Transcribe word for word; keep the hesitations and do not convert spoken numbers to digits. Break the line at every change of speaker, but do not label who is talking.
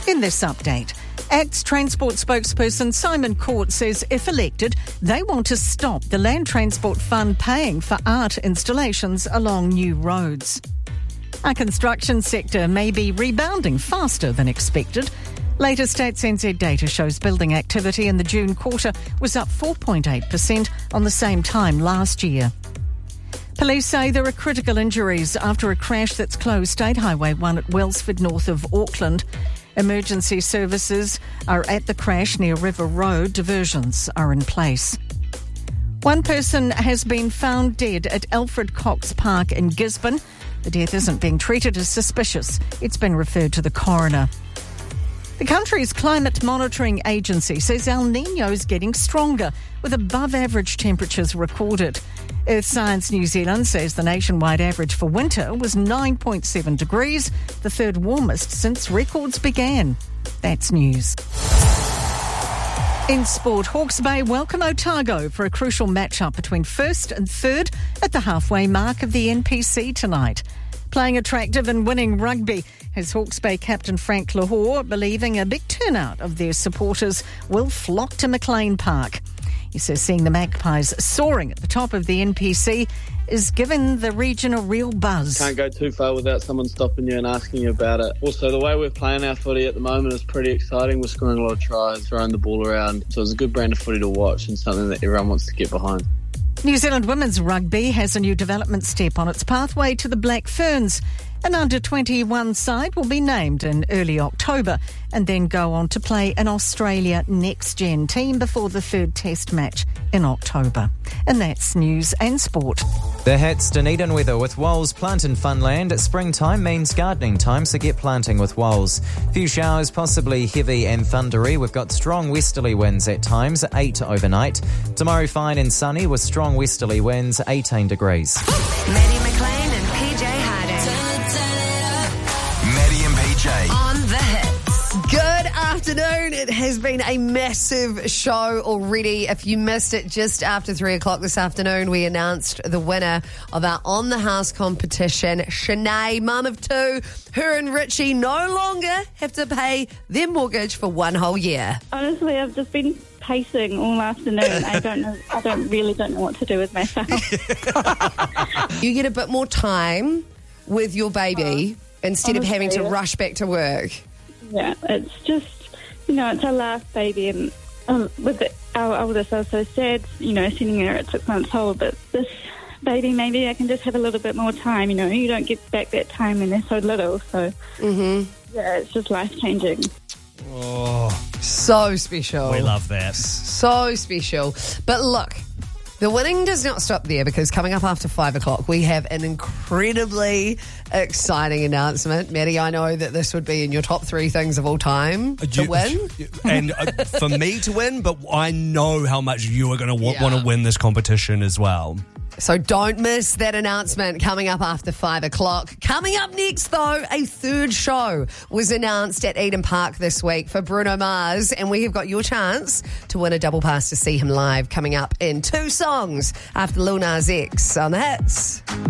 In this update, Acts Transport spokesperson Simon Court says if elected, they want to stop the Land Transport Fund paying for art installations along new roads. Our construction sector may be rebounding faster than expected. Latest Stats N Z data shows building activity in the June quarter was up four point eight percent on the same time last year. Police say there are critical injuries after a crash that's closed State Highway one at Wellsford north of Auckland. Emergency services are at the crash near River Road. Diversions are in place. One person has been found dead at Alfred Cox Park in Gisborne. The death isn't being treated as suspicious. It's been referred to the coroner. The country's climate monitoring agency says El Niño's getting stronger, with above-average temperatures recorded. Earth Science New Zealand says the nationwide average for winter was nine point seven degrees, the third warmest since records began. That's news. In sport, Hawke's Bay welcome Otago for a crucial match-up between first and third at the halfway mark of the N P C tonight. Playing attractive and winning rugby has Hawke's Bay captain Frank Lahore, believing a big turnout of their supporters will flock to McLean Park. He says seeing the Magpies soaring at the top of the N P C is giving the region a real buzz.
Can't go too far without someone stopping you and asking you about it. Also, the way we're playing our footy at the moment is pretty exciting. We're scoring a lot of tries, throwing the ball around. So it's a good brand of footy to watch and something that everyone wants to get behind.
New Zealand women's rugby has a new development step on its pathway to the Black Ferns. An under twenty-one side will be named in early October and then go on to play an Australia next-gen team before the third test match in October. And that's news and sport.
The Hats Dunedin weather with Walls Plant and Funland. Springtime means gardening time, so get planting with Walls. Few showers, possibly heavy and thundery. We've got strong westerly winds at times, eight overnight. Tomorrow fine and sunny with strong westerly winds, eighteen degrees.
Maddie McLean and P J Harding.
Maddie and P J.
On the hits.
Good afternoon. It has been a massive show already. If you missed it just after three o'clock this afternoon, we announced the winner of our On the House competition, Shanae, mum of two. Her and Richie no longer have to pay their mortgage for one whole year.
Honestly, I've just been pacing all afternoon. I don't know. I don't really don't know what to do with myself.
You get a bit more time with your baby uh, instead
honestly,
of having to rush back to work.
Yeah, it's just, you know, it's our last baby, and um, with the, our oldest, I was so sad, you know, sending her at six months old, but this baby, maybe I can just have a little bit more time, you know. You don't get back that time when they're so little, so,
mm-hmm.
yeah, it's just life-changing.
Oh,
so special.
we love that.
So special. But look, the winning does not stop there, because coming up after five o'clock, we have an incredibly exciting announcement. Maddie, I know that this would be in your top three things of all time to
You-
win.
And uh, for me to win, but I know how much you are going to w-
Yeah.
want to win this competition as well.
So don't miss that announcement coming up after five o'clock. Coming up next, though, a third show was announced at Eden Park this week for Bruno Mars, and we have got your chance to win a double pass to see him live coming up in two songs after Lil Nas X on the hits.